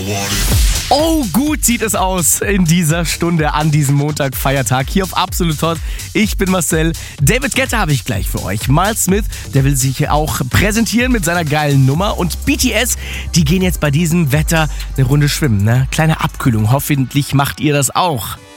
Oh, gut sieht es aus in dieser Stunde an diesem Montag, Feiertag, hier auf Absolut Hot. Ich bin Marcel. David Guetta habe ich gleich für euch. Miles Smith, der will sich auch präsentieren mit seiner geilen Nummer. Und BTS, die gehen jetzt bei diesem Wetter eine Runde schwimmen, ne? Kleine Abkühlung. Hoffentlich macht ihr das auch.